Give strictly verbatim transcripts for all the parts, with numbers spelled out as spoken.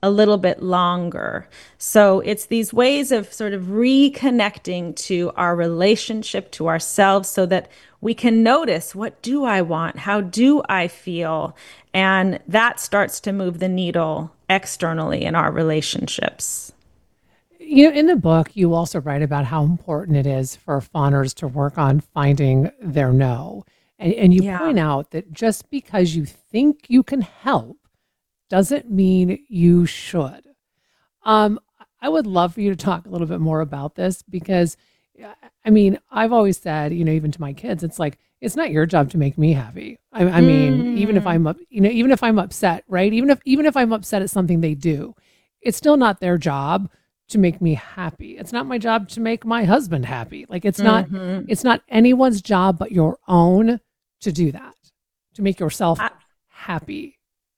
a little bit longer. So it's these ways of sort of reconnecting to our relationship to ourselves so that we can notice, what do I want? How do I feel? And that starts to move the needle externally in our relationships. You know, in the book, you also write about how important it is for fawners to work on finding their no. And, and you Yeah. point out that just because you think you can help doesn't mean you should. Um, I would love for you to talk a little bit more about this because, uh, I mean, I've always said, you know, even to my kids, it's like, it's not your job to make me happy. I, I mean, even if Mm, I'm up, you know, even if I'm upset, right? Even if, even if I'm upset at something they do, it's still not their job to make me happy. It's not my job to make my husband happy. Like it's not, hmm. it's not anyone's job but your own to do that, to make yourself I, happy.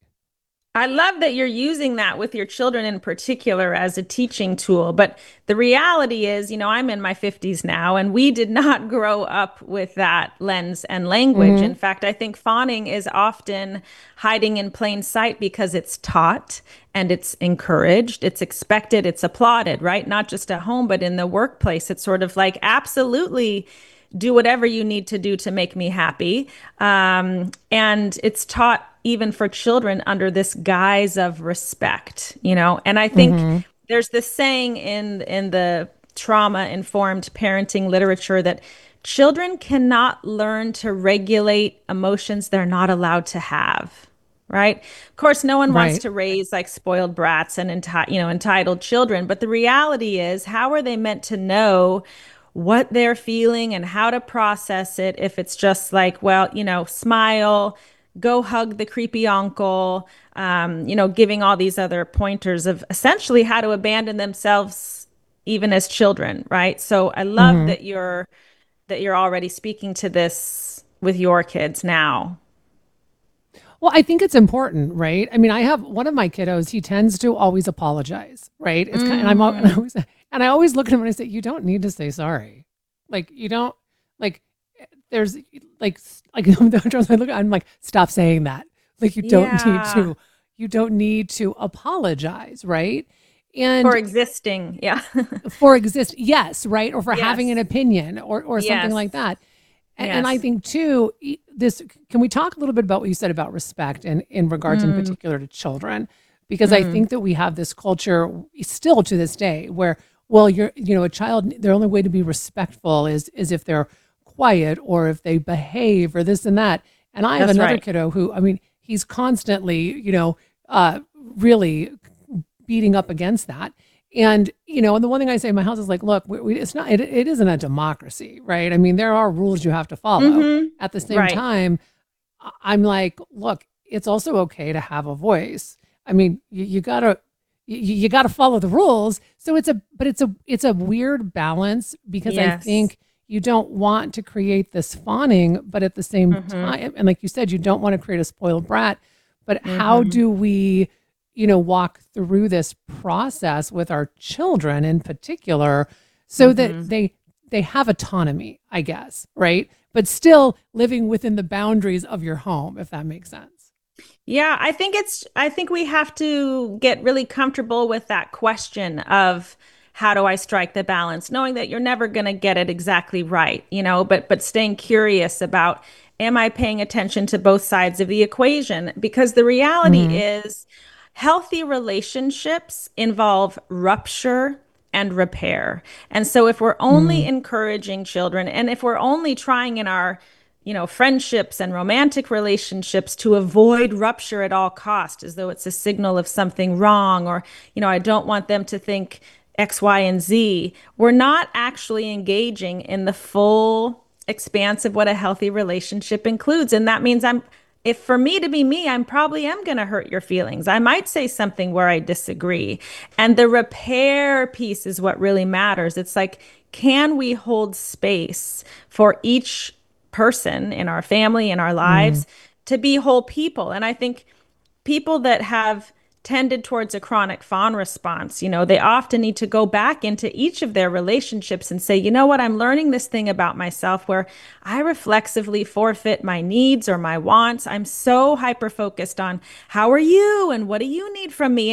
I love that you're using that with your children in particular as a teaching tool. But the reality is, you know, I'm in my fifties now, and we did not grow up with that lens and language. Mm-hmm. In fact, I think fawning is often hiding in plain sight because it's taught and it's encouraged, it's expected, it's applauded, right? Not just at home, but in the workplace. It's sort of like, absolutely do whatever you need to do to make me happy. Um, and it's taught even for children under this guise of respect, you know. And I think Mm-hmm. there's this saying in in the trauma informed parenting literature that children cannot learn to regulate emotions they're not allowed to have. Right. Of course, no one wants Right. to raise like spoiled brats and enti- you know, entitled children, but the reality is, how are they meant to know what they're feeling and how to process it if it's just like, well, you know, smile, go hug the creepy uncle, um, you know, giving all these other pointers of essentially how to abandon themselves even as children, right? So I love Mm-hmm. that you're that you're already speaking to this with your kids now. Well, I think it's important, right? I mean, I have one of my kiddos, he tends to always apologize, right? It's kind and I'm al- and I Mm, always and I always look at him and I say, "You don't need to say sorry." Like, you don't like there's like like I look I'm like, "Stop saying that." Like you don't need yeah. to you don't need to apologize, right? And For existing. Yeah. for exist yes, right? Or for having an Yes. opinion or or something Yes. like that. And I Yes. think too, this can we talk a little bit about what you said about respect and in regards in Mm, particular to children? Because I mm, think that we have this culture still to this day where, well, you're, you know, a child, their only way to be respectful is is if they're quiet or if they behave or this and that. And I have that's another right. kiddo who, I mean, he's constantly, you know, uh, really beating up against that. And you know, and the one thing I say in my house is like, look, we, we, it's not, it, it isn't a democracy, right? I mean, there are rules you have to follow. Mm-hmm. At the same Right. time, I- am like, look, it's also okay to have a voice. I mean, you, you gotta, you, you gotta follow the rules. So it's a, but it's a, it's a weird balance because I Yes. think you don't want to create this fawning, but at the same Mm-hmm. time, and like you said, you don't want to create a spoiled brat. But how Mm-hmm. do we, you know, walk through this process with our children in particular so that Mm-hmm. they they have autonomy, I guess, right? But still living within the boundaries of your home, if that makes sense. Yeah, I think it's, I think we have to get really comfortable with that question of how do I strike the balance, knowing that you're never going to get it exactly right, you know, but but staying curious about, am I paying attention to both sides of the equation? Because the reality Mm-hmm. is, healthy relationships involve rupture and repair. And so if we're only Mm-hmm. encouraging children, and if we're only trying in our, you know, friendships and romantic relationships to avoid rupture at all cost, as though it's a signal of something wrong, or, you know, I don't want them to think X, Y, and Z. We're not actually engaging in the full expanse of what a healthy relationship includes. And that means I'm, if for me to be me, I'm probably am going to hurt your feelings. I might say something where I disagree. And the repair piece is what really matters. It's like, can we hold space for each person in our family, in our Mm-hmm. lives, to be whole people? And I think people that have tended towards a chronic fawn response, you know, they often need to go back into each of their relationships and say, you know what, I'm learning this thing about myself where I reflexively forfeit my needs or my wants. I'm so hyper focused on how are you and what do you need from me? And no, I'm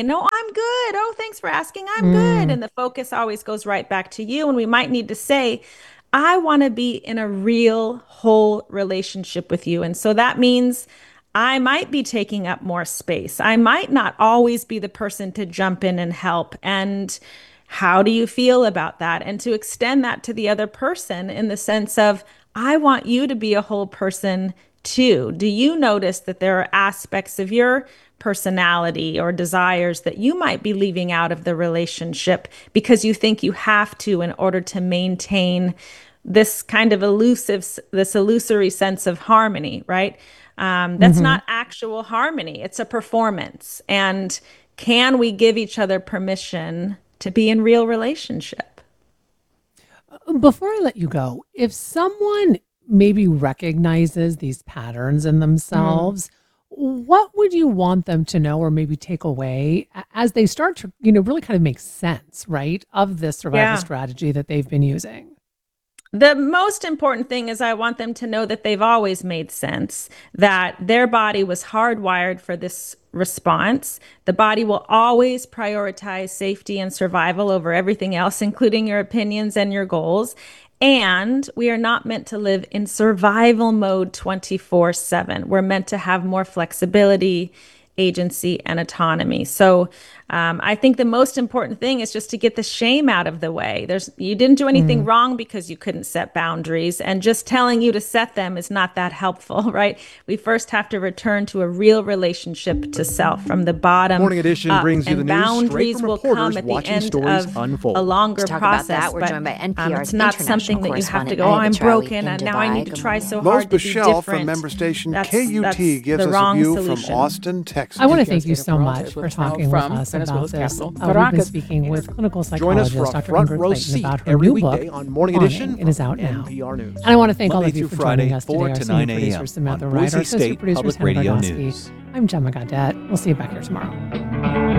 good. Oh, thanks for asking. I'm good. Mm, And the focus always goes right back to you. And we might need to say, I want to be in a real whole relationship with you. And so that means I might be taking up more space. I might not always be the person to jump in and help. And how do you feel about that? And to extend that to the other person in the sense of, I want you to be a whole person too. Do you notice that there are aspects of your personality or desires that you might be leaving out of the relationship because you think you have to in order to maintain this kind of elusive, this illusory sense of harmony, right? Um, that's mhm. not actual harmony, it's a performance. And can we give each other permission to be in real relationship? Before I let you go, if someone maybe recognizes these patterns in Mm. themselves, what would you want them to know or maybe take away a- as they start to, you know, really kind of make sense, right, of this survival Yeah. strategy that they've been using? The most important thing is I want them to know that they've always made sense, that their body was hardwired for this response. The body will always prioritize safety and survival over everything else, including your opinions and your goals. And we are not meant to live in survival mode twenty-four seven. We're meant to have more flexibility, agency, and autonomy. So um, I think the most important thing is just to get the shame out of the way. There's you didn't do anything Mm, wrong because you couldn't set boundaries, and just telling you to set them is not that helpful, right? We first have to return to a real relationship to self from the bottom Morning Edition up, brings you the and news straight boundaries from will come reporters at the watching end stories of unfold. a To longer talk about process. that, we're But joined by um, N P R's it's not international something that you have to correspondent go, oh, Aya I'm Vitrawi broken, in and now I Dubai. need to Good try so morning. Lois hard to be Bichelle from different. member station That's K U T that's gives the us a wrong view from solution. Austin, Texas. I want to N P R's thank you data so for all much Texas for was talking with from us about Venezuela's this. capital, Uh, we've been Caracas. speaking with clinical Join us for psychologist a doctor front Ingrid row Clayton seat about her every new book, weekday on Morning Fawning. Edition It is from out now. N P R News. And I want to thank all Monday of you through for joining Friday, us today. four Our to senior nine producer, a.m. Samantha on Ryder, Boise assistant State producer, Public Tanner Radio Bardowski. News. I'm Gemma Gaudette. We'll see you back here tomorrow.